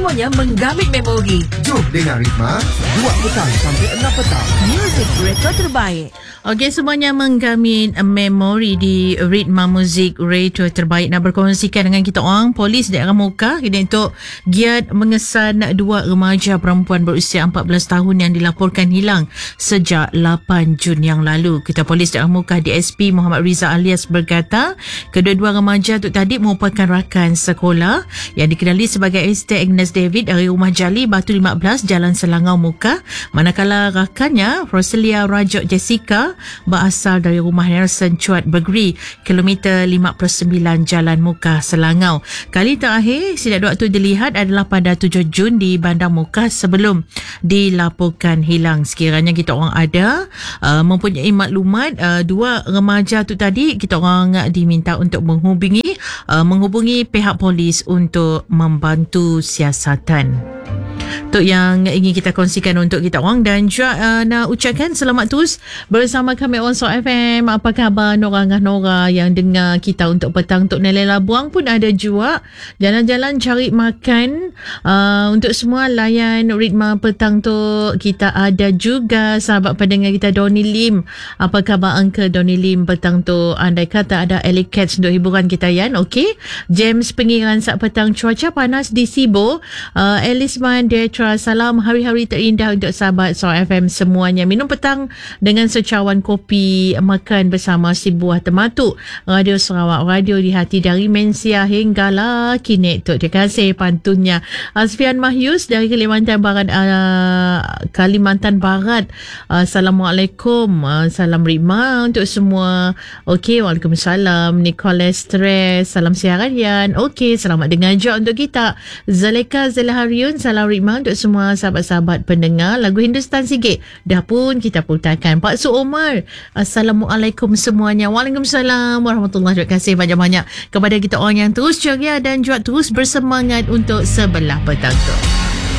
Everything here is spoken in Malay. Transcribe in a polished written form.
semuanya menggamit memori. Jom dengar Ritma 2 petang sampai 6 petang. Muzik retro terbaik. Okey, semuanya menggamit memori di Ritma Muzik Retro Terbaik. Nak berkongsikan dengan kita orang, polis daerah Muka kini untuk giat mengesan 2 remaja perempuan berusia 14 tahun yang dilaporkan hilang sejak 8 Jun yang lalu. Ketua Polis daerah Muka DSP Muhammad Riza Alias berkata, kedua-dua remaja itu tadi merupakan rakan sekolah yang dikenali sebagai Esther Agnes David dari Rumah Jali Batu 15 Jalan Selangau Muka, manakala rakannya Roselia Rajok Jessica berasal dari Rumah Nelson Cuat Begri, kilometer 59 Jalan Muka Selangau. Kali terakhir sidak dua itu dilihat adalah pada 7 Jun di Bandar Muka sebelum dilaporkan hilang. Sekiranya kita orang ada mempunyai maklumat 2 remaja tu tadi, kita orang diminta untuk menghubungi pihak polis untuk membantu siasatan. Itu yang ingin kita kongsikan untuk kita orang, dan juga nak ucapkan selamat terus bersama kami on Soul FM. Apa khabar Nora dengan Nora yang dengar kita untuk petang. Untuk Nelly Labuang pun ada juga jalan-jalan cari makan. Untuk semua layan ritma petang tu kita ada juga sahabat pendengar kita Donny Lim. Apa khabar Uncle Donny Lim petang tu? Andai kata ada Ellie Cats untuk hiburan kita Yan. Okey, James Pengiran saat petang, cuaca panas di Sibo. Elisman Detra, salam hari-hari terindah untuk sahabat Soul FM semuanya. Minum petang dengan secawan kopi, makan bersama si buah tematuk. Radio Sarawak, radio di hati dari Mensia hinggalah kini. Terima kasih pantunnya. Asfian Mahyus dari Kalimantan Barat. Assalamualaikum. Salam Ritma untuk semua. Okey, waalaikumsalam. Nicholas Stress, salam siaran Yan. Okey, selamat dengar juga untuk kita. Zaleka Zelahariun, salam Ritma untuk semua sahabat-sahabat pendengar. Lagu Hindustan sikit dah pun kita putarkan. Pak Su Omar, Assalamualaikum semuanya. Waalaikumsalam warahmatullahi. Terima kasih banyak-banyak kepada kita orang yang terus ceria dan juga terus bersemangat untuk sebelah petang tu.